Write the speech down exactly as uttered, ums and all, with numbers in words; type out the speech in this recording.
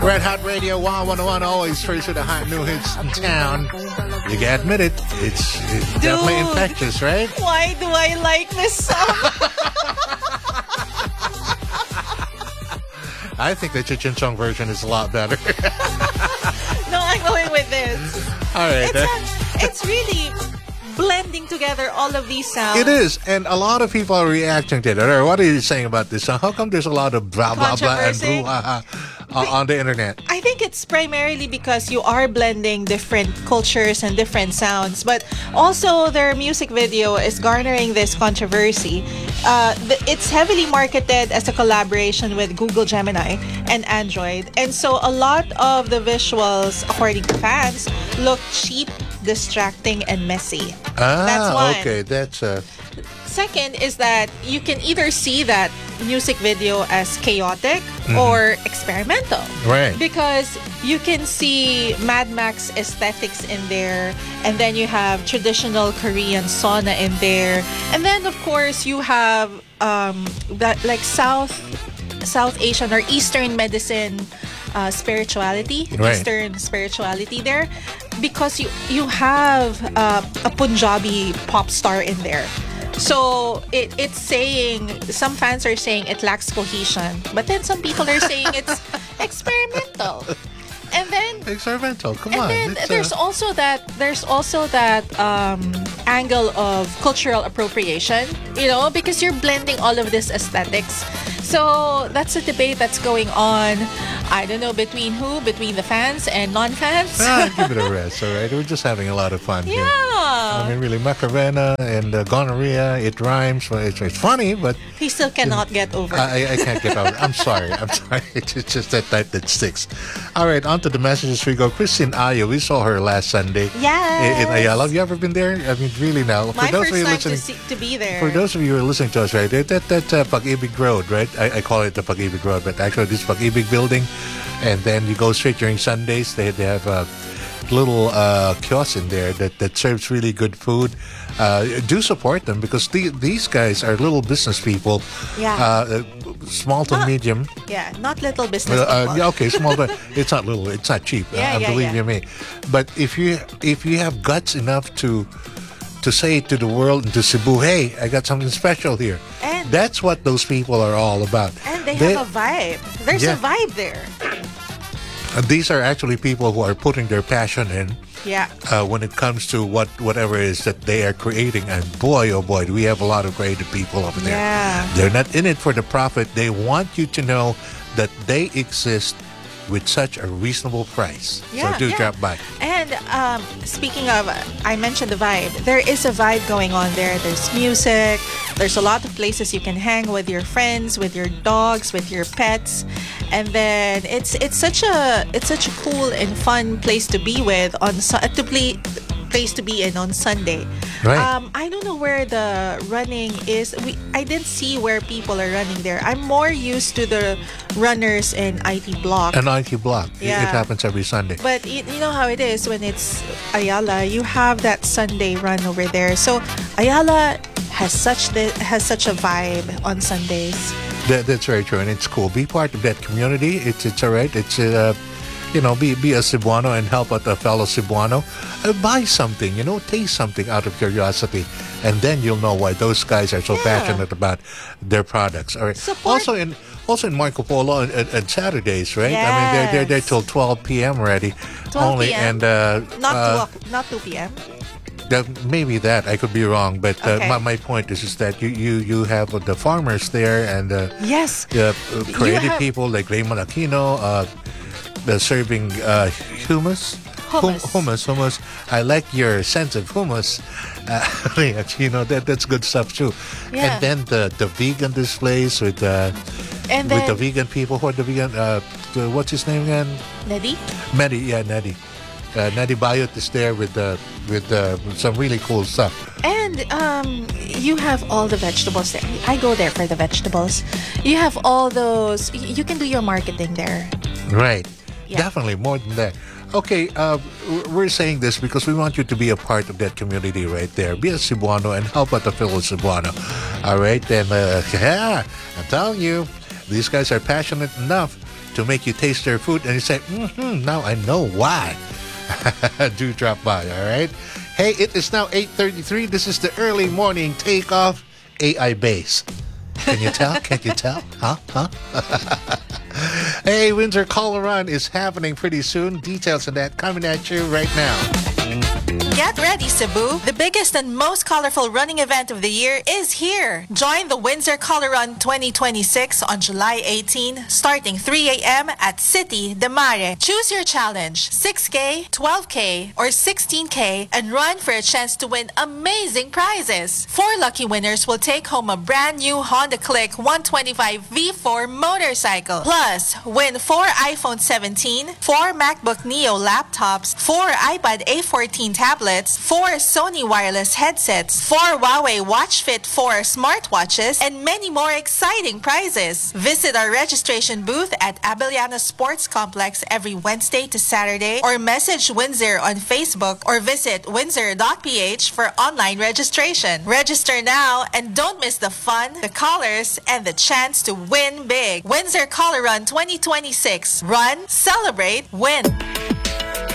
Red Hot Radio one oh one, always first with the hot new hits in town. You can admit it, it's, it's Dude, definitely infectious, right? Why do I like this song? I think the Chechen Chong version is a lot better. No, I'm going with this. All right. It's, a, it's really blending together all of these sounds. It is, and a lot of people are reacting to it. What are you saying about this song? How come there's a lot of blah, blah, blah, and brouhaha uh, on the internet? I think it's primarily because you are blending different cultures and different sounds, but also their music video is garnering this controversy. Uh, the, it's heavily marketed as a collaboration with Google Gemini and Android, and so a lot of the visuals, according to fans, look cheap, distracting, and messy. Ah, That's one. okay, that's uh Second is that you can either see that music video as chaotic mm-hmm. or experimental. Right. Because you can see Mad Max aesthetics in there, and then you have traditional Korean sauna in there, and then of course you have um, that like South South Asian or Eastern medicine uh, spirituality, right. Eastern spirituality there, because you you have uh, a Punjabi pop star in there. So it it's saying, some fans are saying it lacks cohesion, but then some people are saying it's experimental. And then experimental. Come and on. then it's, there's uh... also that there's also that um, angle of cultural appropriation, you know, because you're blending all of this aesthetics. So that's a debate that's going on. I don't know between who, between the fans and non-fans. Ah, give it a rest, all right? We're just having a lot of fun yeah. here. I mean, really, Macarena and uh, gonorrhea, it rhymes. Well, it's, it's funny, but... He still cannot get over it. I, I can't get over it. I'm sorry. I'm sorry. It's just that type that sticks. All right, on to the messages we go. Christine Ayo, we saw her last Sunday. Yes. In, in Ayala. Have you ever been there? I mean, really now. My for those first of you time listening, to, see, to be there. For those of you who are listening to us, right, that, that's uh, Pag-ibig Road, right? I, I call it the Pag-ibig Road, but actually this Pag-ibig building. And then you go straight during Sundays. They, they have a little uh, kiosk in there that, that serves really good food. Uh, do support them because the, these guys are little business people. Yeah. Uh, small to not, medium. Yeah, not little business uh, people. Uh, yeah, okay, small to... It's not little. It's not cheap. Yeah, uh, yeah, believe yeah. you me. But if you if you have guts enough to to say to the world and to Cebu, hey, I got something special here. And that's what those people are all about. And they, they have a vibe. There's yeah. a vibe there. And these are actually people who are putting their passion in. Yeah. Uh, when it comes to what whatever it is that they are creating, and boy, oh boy, do we have a lot of creative people over there. Yeah. They're not in it for the profit. They want you to know that they exist with such a reasonable price. Yeah, so do yeah. drop by. And um, speaking of, I mentioned the vibe. There is a vibe going on there. There's music. There's a lot of places you can hang with your friends, with your dogs, with your pets. And then it's it's such a it's such a cool and fun place to be with on to play place to be in on Sunday. Right. Um, I don't know where the running is. We I didn't see where people are running there. I'm more used to the runners in I T Block. An I T Block. Yeah. It happens every Sunday. But you, you know how it is when it's Ayala. You have that Sunday run over there. So Ayala has such the, has such a vibe on Sundays. That, that's very true, and it's cool. Be part of that community. It's it's all right. It's uh, you know, be be a Cebuano and help out a fellow Cebuano. Uh, buy something, you know, taste something out of curiosity, and then you'll know why those guys are so Yeah. passionate about their products. All right. Support- Also in also in Marco Polo and, and, and Saturdays, right? I mean, they're they're there Yes. till twelve p.m. already. twelve only p.m. and uh, Not uh, two o- not two p.m. that maybe that I could be wrong, but uh, Okay. my, my point is is that you you you have the farmers there and uh, Yes. the uh, creative have- people like Raymond Aquino, uh, the serving uh, hummus. Hum- Hummus. hummus, hummus. I like your sense of hummus. Uh, you know that that's good stuff too. Yeah. And then the the vegan displays with uh, And with the then vegan people. Who are the vegan? Uh, the, what's his name again? Neddy. Neddy, yeah, Neddy. Uh, Neddy Bayot is there with uh, with uh, some really cool stuff. And um, you have all the vegetables there. I go there for the vegetables. You have all those. y- You can do your marketing there. Right. Yeah. Definitely more than that. Okay, uh, w- we're saying this because we want you to be a part of that community right there. Be a Cebuano and help out the fellow Cebuano. All right, then, uh, yeah, I'm telling you, these guys are passionate enough to make you taste their food, and you say, mm-hmm, now I know why. Do drop by, all right? Hey, it is now eight thirty-three. This is the early morning takeoff A I base. Can you tell? Can you tell? Huh? Huh? Hey, Windsor Color Run is happening pretty soon. Details on that coming at you right now. Get ready, Cebu. The biggest and most colorful running event of the year is here. Join the Windsor Color Run twenty twenty-six on July eighteenth, starting three a.m. at City de Mare. Choose your challenge, six K, twelve K, or sixteen K, and run for a chance to win amazing prizes. Four lucky winners will take home a brand new Honda Click one twenty-five V four motorcycle. Plus, win four iPhone seventeen, four MacBook Neo laptops, four iPad A fourteen tablets, four Sony wireless headsets, four Huawei Watch Fit four smartwatches, and many more exciting prizes. Visit our registration booth at Abellana Sports Complex every Wednesday to Saturday, or message Windsor on Facebook, or visit windsor dot p h for online registration. Register now and don't miss the fun, the colors, and the chance to win big. Windsor Color Run twenty twenty-six. Run, celebrate, win.